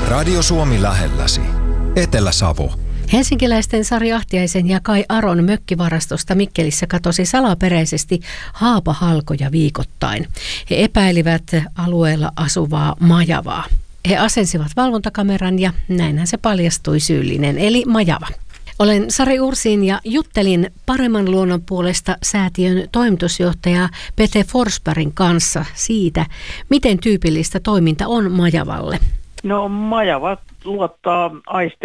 Radio Suomi lähelläsi. Etelä-Savo. Helsinkiläisten Sari Ahtiaisen ja Kai Aron mökkivarastosta Mikkelissä katosi salaperäisesti haapahalkoja viikoittain. He epäilivät alueella asuvaa majavaa. He asensivat valvontakameran ja näinhän se paljastui syyllinen, eli majava. Olen Sari Ursin ja juttelin Paremman luonnon puolesta -säätiön toimitusjohtaja Pete Forsbergin kanssa siitä, miten tyypillistä toiminta on majavalle. No majava luottaa